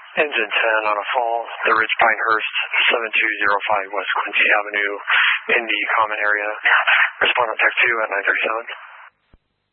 Ends in 10 on a fall, the Ridge Pinehurst 7205 West Quincy Avenue in the common area. Respondent text 2 at 937.